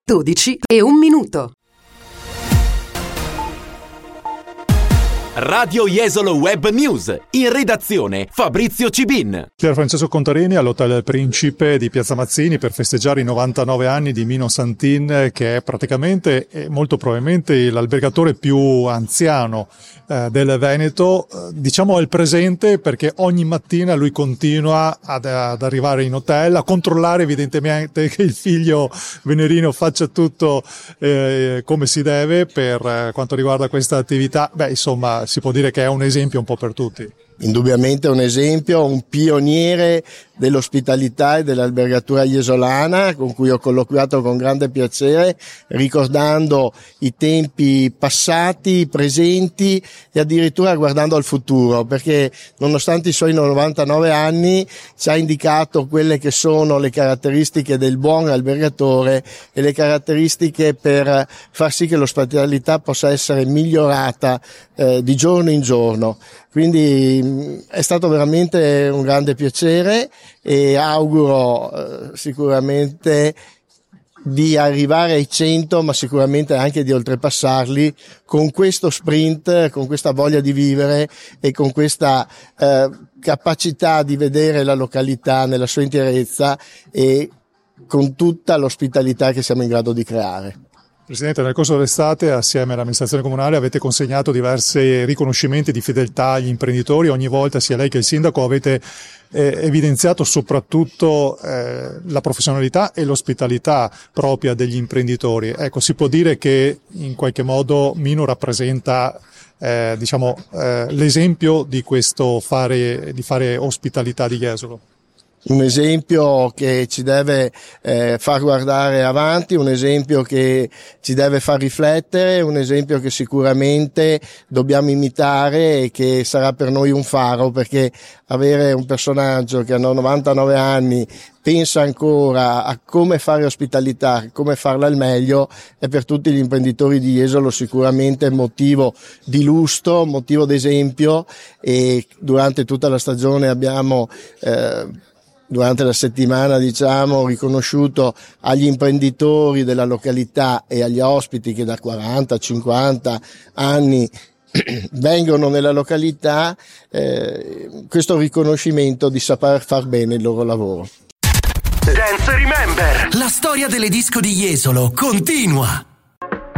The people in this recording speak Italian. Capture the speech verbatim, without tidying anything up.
dodici e un minuto. Radio Jesolo Web News, in redazione Fabrizio Cibin. Pier Francesco Contarini all'Hotel Principe di Piazza Mazzini per festeggiare i novantanove anni di Mino Santin, che è praticamente e molto probabilmente l'albergatore più anziano eh, del Veneto. Eh, diciamo è il presente perché ogni mattina lui continua ad, ad arrivare in hotel, a controllare evidentemente che il figlio Venerino faccia tutto eh, come si deve per eh, quanto riguarda questa attività. Beh, insomma, si può dire che è un esempio un po' per tutti. Indubbiamente un esempio, un pioniere dell'ospitalità e dell'albergatura iesolana, con cui ho colloquiato con grande piacere, ricordando i tempi passati, presenti e addirittura guardando al futuro, perché nonostante i suoi novantanove anni ci ha indicato quelle che sono le caratteristiche del buon albergatore e le caratteristiche per far sì che l'ospitalità possa essere migliorata eh, di giorno in giorno. Quindi è stato veramente un grande piacere e auguro eh, sicuramente di arrivare ai cento, ma sicuramente anche di oltrepassarli con questo sprint, con questa voglia di vivere e con questa eh, capacità di vedere la località nella sua interezza e con tutta l'ospitalità che siamo in grado di creare. Presidente, nel corso dell'estate assieme all'amministrazione comunale avete consegnato diversi riconoscimenti di fedeltà agli imprenditori. Ogni volta sia lei che il sindaco avete eh, evidenziato soprattutto eh, la professionalità e l'ospitalità propria degli imprenditori. Ecco, si può dire che in qualche modo Mino rappresenta eh, diciamo eh, l'esempio di questo fare di fare ospitalità di Jesolo. Un esempio che ci deve eh, far guardare avanti, un esempio che ci deve far riflettere, un esempio che sicuramente dobbiamo imitare e che sarà per noi un faro, perché avere un personaggio che a novantanove anni pensa ancora a come fare ospitalità, come farla al meglio, è per tutti gli imprenditori di Jesolo sicuramente motivo di lustro, motivo d'esempio, e durante tutta la stagione abbiamo eh, durante la settimana diciamo riconosciuto agli imprenditori della località e agli ospiti che da quaranta cinquanta anni vengono nella località eh, questo riconoscimento di saper far bene il loro lavoro. Dance Remember, la storia delle disco di Jesolo continua.